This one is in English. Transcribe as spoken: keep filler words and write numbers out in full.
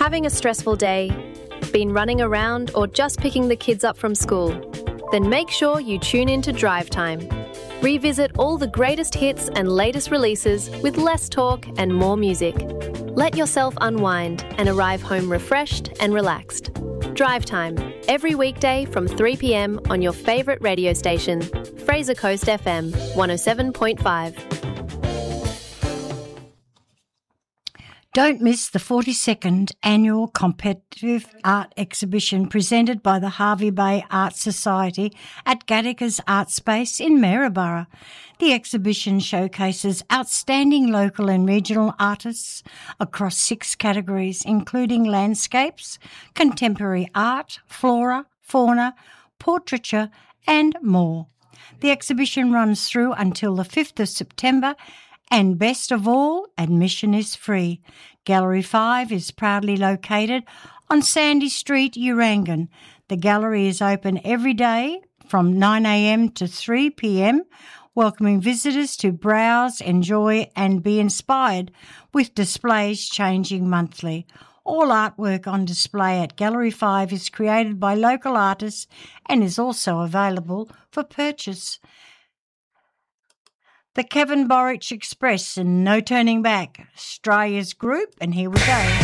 Having a stressful day? Been running around or just picking the kids up from school? Then make sure you tune in to Drive Time. Revisit all the greatest hits and latest releases with less talk and more music. Let yourself unwind and arrive home refreshed and relaxed. Drive Time, every weekday from three p m on your favourite radio station, Fraser Coast F M one oh seven point five. Don't miss the forty-second Annual Competitive Art Exhibition presented by the Hervey Bay Art Society at Gattaca's Art Space in Maryborough. The exhibition showcases outstanding local and regional artists across six categories, including landscapes, contemporary art, flora, fauna, portraiture, and more. The exhibition runs through until the fifth of September, and best of all, admission is free. Gallery five is proudly located on Sandy Street, Urangan. The gallery is open every day from nine a m to three p m, welcoming visitors to browse, enjoy and be inspired with displays changing monthly. All artwork on display at Gallery five is created by local artists and is also available for purchase. The Kevin Borich Express and No Turning Back, Australia's group, and here we go.